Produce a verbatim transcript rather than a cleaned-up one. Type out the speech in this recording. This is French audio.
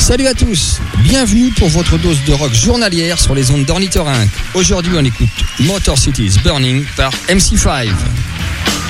Salut à tous, bienvenue pour votre dose de rock journalière sur les ondes d'Ornithorynque. Aujourd'hui on écoute Motor City is Burning par M C cinq.